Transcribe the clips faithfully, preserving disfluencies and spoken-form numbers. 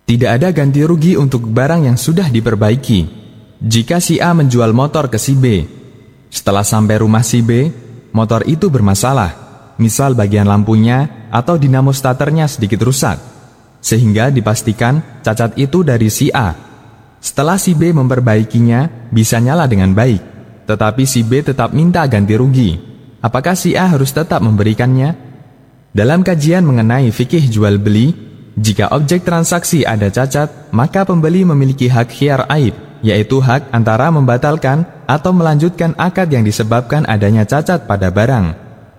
Tidak ada ganti rugi untuk barang yang sudah diperbaiki. Jika si A menjual motor ke si B, setelah sampai rumah si B, motor itu bermasalah, misal bagian lampunya atau dinamo starternya sedikit rusak, sehingga dipastikan cacat itu dari si A. Setelah si B memperbaikinya, bisa nyala dengan baik, tetapi si B tetap minta ganti rugi. Apakah si A harus tetap memberikannya? Dalam kajian mengenai fikih jual beli, jika objek transaksi ada cacat, maka pembeli memiliki hak khiyar aib, yaitu hak antara membatalkan atau melanjutkan akad yang disebabkan adanya cacat pada barang.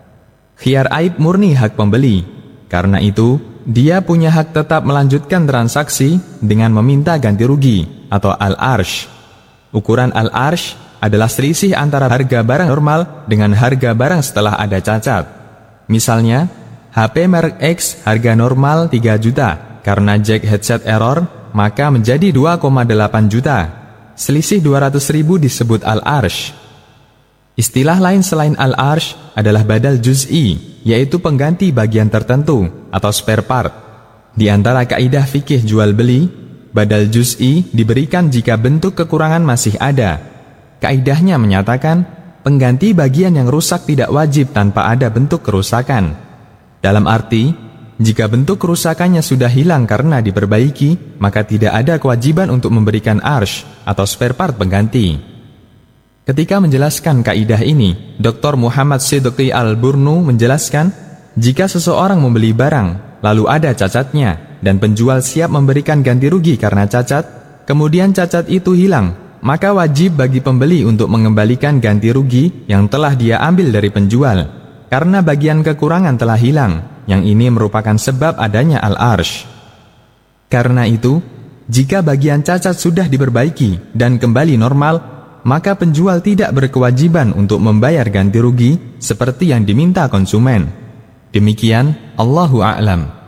Khiyar aib murni hak pembeli. Karena itu, dia punya hak tetap melanjutkan transaksi dengan meminta ganti rugi atau al-arsh. Ukuran al-arsh adalah selisih antara harga barang normal dengan harga barang setelah ada cacat. Misalnya, H P merek X harga normal tiga juta, karena jack headset error, maka menjadi dua koma delapan juta. Selisih dua ratus ribu disebut al-arsh. Istilah lain selain al-arsh adalah badal juz'i, yaitu pengganti bagian tertentu atau spare part. Di antara kaidah fikih jual beli, badal juz'i diberikan jika bentuk kekurangan masih ada. Kaidahnya menyatakan, pengganti bagian yang rusak tidak wajib tanpa ada bentuk kerusakan. Dalam arti, jika bentuk kerusakannya sudah hilang karena diperbaiki, maka tidak ada kewajiban untuk memberikan arsh atau spare part pengganti. Ketika menjelaskan kaidah ini, Doktor Muhammad Siddiqi Al-Burnu menjelaskan, jika seseorang membeli barang, lalu ada cacatnya, dan penjual siap memberikan ganti rugi karena cacat, kemudian cacat itu hilang, maka wajib bagi pembeli untuk mengembalikan ganti rugi yang telah dia ambil dari penjual, karena bagian kekurangan telah hilang, yang ini merupakan sebab adanya al-arsh. Karena itu, jika bagian cacat sudah diperbaiki dan kembali normal, maka penjual tidak berkewajiban untuk membayar ganti rugi seperti yang diminta konsumen. Demikian, Allahu a'lam.